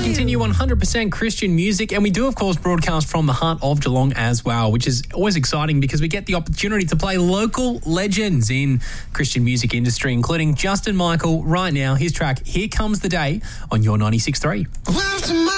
continue 100% Christian music, and we do, of course, broadcast from the heart of Geelong as well, which is always exciting because we get the opportunity to play local legends in Christian music industry, including Justin Michael right now. His track, Here Comes the Day, on your 96.3.